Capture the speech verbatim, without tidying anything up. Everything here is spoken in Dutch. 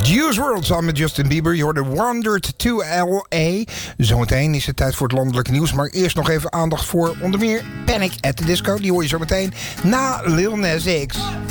Juice world samen met Justin Bieber. Je hoorde Wandered to L A. Zometeen is het tijd voor het landelijke nieuws. Maar eerst nog even aandacht voor onder meer Panic at the Disco. Die hoor je zometeen na Lil Nas X.